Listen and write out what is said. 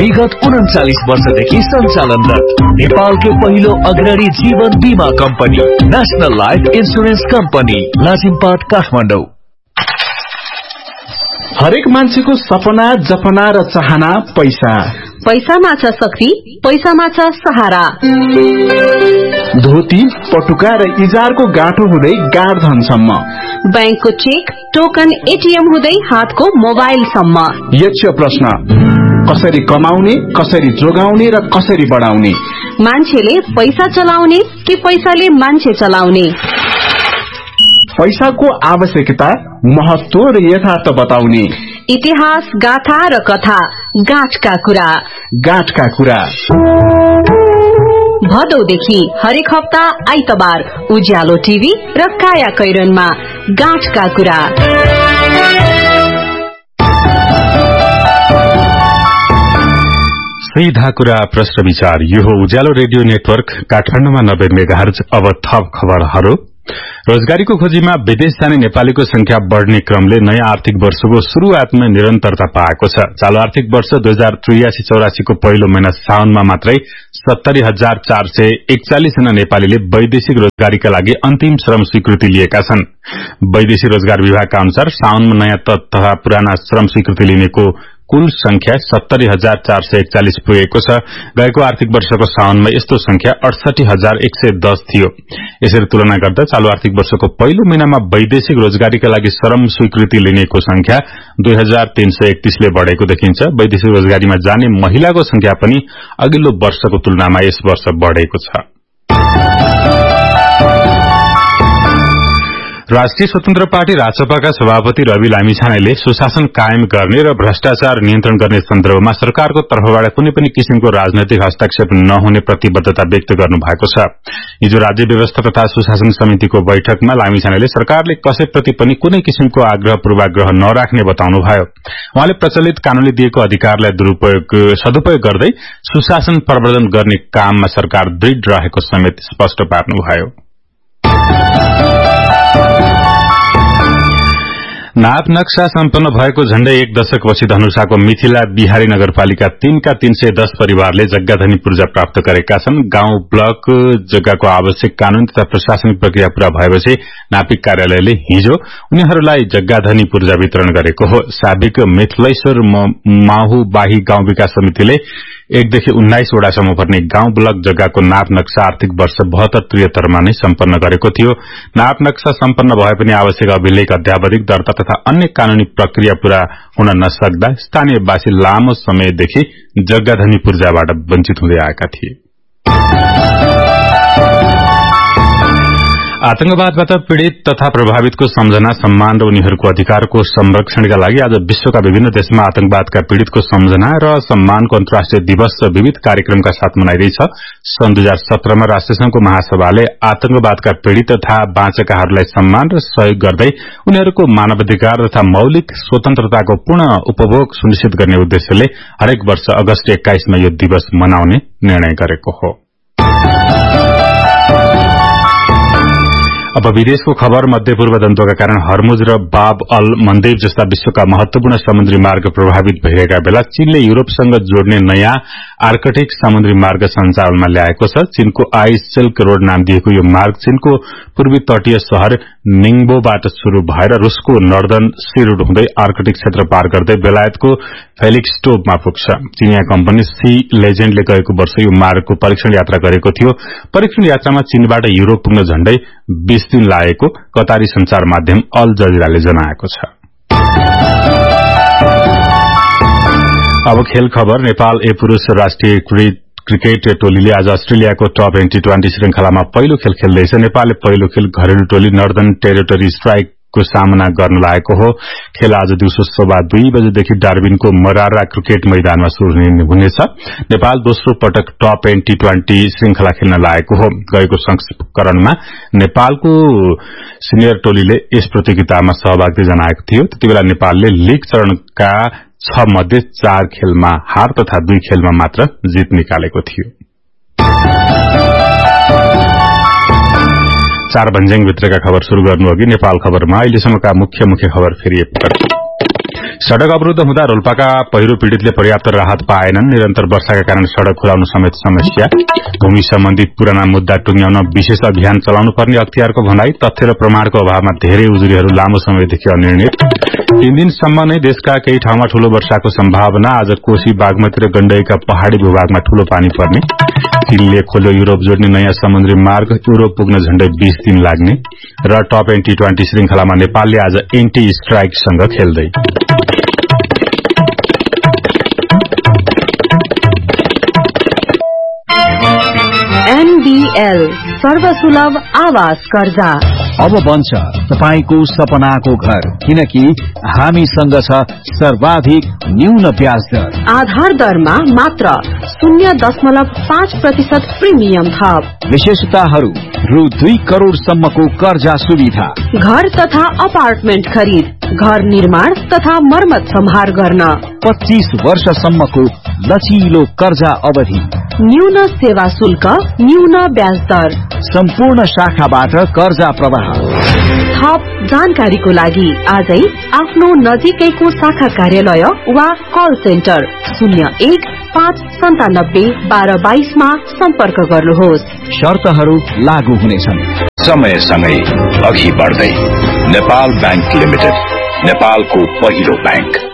विगत 39 वर्षदेखि सञ्चालनरत नेपालकै पहिलो अग्रणी जीवन बीमा company national life insurance company Lazimpat Kathmandu. हरेक मान्छेको सपना जपना र चाहना पैसा। पैसामा छ शक्ति, पैसामा छ सहारा। धोती पटुका र इजारको गाँठो हुँदै गाड धनसम्म, बैंकको चेक टोकन एटीएम हुँदै हातको मोबाइलसम्म। यक्ष प्रश्न, कसरी कमाउने, कसरी जोगाउने र कसरी बढाउने? मान्छेले पैसा चलाउने कि पैसाले मान्छे चलाउने? पैसाको आवश्यकता, महत्व र यथार्थ बताउने। इतिहास, गाथा र कथा, गाँठका कुरा। गाँठका कुरा भदौदेखि हरेक हप्ता आइतबार उज्यालो टिभी र काया कैरनमा गाँठका कुरा। सीधा कुरा प्रश्न विचार। यो हो उज्यालो रेडियो नेटवर्क काठमाडौँमा 90 मेगाहर्ज। अब थप खबरहरू। रोजगारीको खोजीमा विदेश जाने नेपालीको संख्या बढ़ने क्रमले नयाँ आर्थिक वर्षको शुरूआतमा निरन्तरता पाएको छ। चालू आर्थिक वर्ष 2083-84 को पहिलो महिना साउनमा मात्रै 70,441 जना नेपालीले वैदेशिक रोजगारीका लागि अन्तिम श्रम स्वीकृति लिएका छन्। वैदेशिक रोजगार विभागका अनुसार साउनमा नयाँ तथा पुराना श्रम स्वीकृति लिनेको कुल संख्या 70,441 पुगेको छ। गएको आर्थिक वर्षको साउनमा यस्तो संख्या 68,110 थियो। यसरी तुलना गर्दा चालू आर्थिक वर्षको पहिलो महिनामा वैदेशिक रोजगारीका लागि श्रम स्वीकृति लिनेको संख्या 2,331 ले बढ़ेको देखिन्छ। वैदेशिक रोजगारीमा जाने महिलाको संख्या पनि अघिल्लो वर्षको तुलनामा यस वर्ष बढ़ेको छ। राष्ट्रिय स्वतन्त्र पार्टी राजसभाका सभापति रवि लामिछानेले सुशासन कायम गर्ने र भ्रष्टाचार नियन्त्रण गर्ने सन्दर्भमा सरकारको तर्फबाट कुनै पनि किसिमको राजनैतिक हस्तक्षेप नहुने प्रतिबद्धता व्यक्त गर्नु भएको छ। हिजो राज्य व्यवस्था तथा सुशासन समितिको बैठकमा लामिछानेले सरकारले कसैप्रति पनि कुनै किसिमको आग्रह पूर्वाग्रह नराख्ने बताउनुभयो। उहाँले प्रचलित कानूनले दिएको अधिकारलाई सदुपयोग गर्दै सुशासन प्रवर्धन गर्ने काममा सरकार दृढ रहेको समेत स्पष्ट पार्नुभयो। नाप नक्सा सम्पन्न भएको झण्डै 1 दशकपछि धनुषाको मिथिला बिहारी नगरपालिका 3 का 310 परिवारले जग्गाधनी पूर्जा प्राप्त गरेका छन्। गाउँ ब्लक जग्गाको आवश्यक कानून तथा प्रशासनिक प्रक्रिया पूरा भएपछि नापिक कार्यालयले हिजो उनीहरूलाई जग्गाधनी पूर्जा वितरण गरेको हो। साबिक मिथिलेश्वर माहुबाही गाउँ विकास समितिले 1 देखि 19 वडासम्म पर्ने गाउँ ब्लक जग्गाको नाप नक्सा आर्थिक वर्ष 72-73 नै सम्पन्न गरेको थियो। नाप नक्सा सम्पन्न भए पनि आवश्यक अभिलेख, अध्यावधिक दर्ता तथा अन्य कानूनी प्रक्रिया पूरा हुन नसक्दा स्थानीयवासी लामो समयदेखि जग्गाधनी पूर्जाबाट वञ्चित हुँदै आएका थिए। आतंकवादबाट पीड़ित तथा प्रभावितको सम्झना, सम्मान र उनीहरूको अधिकारको संरक्षणका लागि आज विश्वका विभिन्न देशमा आतंकवादका पीड़ितको सम्झना र सम्मानको अन्तर्राष्ट्रिय दिवस विविध कार्यक्रमका साथ मनाइरहेछ। सन् 2017 मा राष्ट्रसंघको महासभाले आतंकवादका पीड़ित तथा बाँचेकाहरूलाई सम्मान र सहयोग गर्दै उनीहरूको मानवाधिकार तथा मौलिक स्वतन्त्रताको पूर्ण उपभोग सुनिश्चित गर्ने उद्देश्यले हरेक वर्ष अगस्त 21 मा यो दिवस मनाउने निर्णय गरेको हो। अब विदेशको खबर। मध्यपूर्व द्वन्द्वका कारण हर्मुज र बाब अल मन्देब जस्ता विश्वका महत्वपूर्ण समुद्री मार्ग प्रभावित भइरहेका बेला चीनले युरोपसँग जोड्ने नयाँ आर्कटिक समुद्री मार्ग सञ्चालनमा ल्याएको छ। चीनको आइस सिल्क रोड नाम दिएको यो मार्ग चीनको पूर्वी तटीय शहर निङ्बोबाट शुरू भएर रूसको नर्दर्न सी रूट हुँदै आर्कटिक क्षेत्र पार गर्दै बेलायतको फेलिक्सटोभमा पुग्छ। चीनिया कम्पनी सी लेजेन्डले गएको वर्ष यो मार्गको परीक्षण यात्रा गरेको थियो। परीक्षण यात्रामा चीनबाट युरोप पुग्न झण्डै 20 दिन लागेको कतारी संचार माध्यम अल जजिराले जनाएको छ। अब खेल खबर। नेपाल ए पुरूष राष्ट्रिय क्रिकेट टोलीले आज अस्ट्रेलियाको टप 20 श्रृंखलामा पहिलो खेल खेल्दैछ। नेपालले पहिलो खेल घरेलु टोली नर्दर्न टेरिटोरी स्ट्राइक को सामना गर्न लागेको हो। खेल आज दिउँसो 2:15 बजेदेखि डार्बिनको मरारा क्रिकेट मैदानमा सुरु हुनेछ। नेपाल दोस्रो पटक टप 20 श्रृंखला खेल्न लागेको हो। गएको संस्करणमा नेपालको सिनियर टोलीले यस प्रतियोगितामा सहभागिता जनाएको थियो। त्यतिबेला नेपालले लीग चरणका 6 मध्ये 4 खेलमा हार तथा 2 खेलमा मात्र जित निकालेको थियो। 4 भन्ज्याङ भित्रका खबर शुरू गर्नु अघि नेपाल खबरमा अहिलेसम्मका मुख्य खबर फेरि एकपटक। सड़क अवरुद्ध हुँदा रोल्पाका पहिरो पीड़ितले पर्याप्त राहत पाएनन्। निरन्तर वर्षाका कारण सड़क खुलाउन समेत समस्या। भूमि सम्बन्धित पुराना मुद्दा टुंग्याउन विशेष अभियान चलाउनु पर्ने अख्तियारको भनाई। तथ्य र प्रमाणको अभावमा धेरै उजुरीहरू लामो समयदेखि अनिर्णित। 3 दिनसम्म नै देशका केही ठाउँमा ठूलो वर्षाको सम्भावना। आज कोशी, बागमती र गण्डकीका पहाड़ी भूभागमा ठूलो पानी पर्ने। चीनले खोल्यो युरोप जोड्ने नयाँ समुद्री मार्ग। युरोप पुग्न झण्डै 20 दिन लाग्ने। र टप एन्ड T20 श्रृंखलामा नेपालले आज एन्टी स्ट्राइकसँग खेल्दै। NBL सर्वसुलभ आवास कर्जा अब बन्छ तपाईको सपनाको घर, किनकि हामीसँग छ सर्वाधिक न्यून ब्याज दर। आधार दरमा मात्र 0.5% प्रिमियम थप। विशेषताहरू रु 2 करोड़सम्मको कर्जा सुविधा। घर तथा अपार्टमेन्ट खरिद, घर निर्माण तथा मर्मत सम्हार गर्न 25 वर्षसम्मको लचिलो कर्जा अवधि। न्यून सेवा शुल्क, न्यून ब्याज दर। सम्पूर्ण शाखाबाट कर्जा प्रवाह। थप जानकारीको लागि आजै आफ्नो नजिकैको शाखा कार्यालय वा कल सेन्टर 01-597-1222 मा सम्पर्क गर्नुहोस्। शर्तहरू लागू हुनेछन्। समयसँगै अघि बढ्दै नेपाल बैंक लिमिटेड, नेपालको पहिलो बैंक।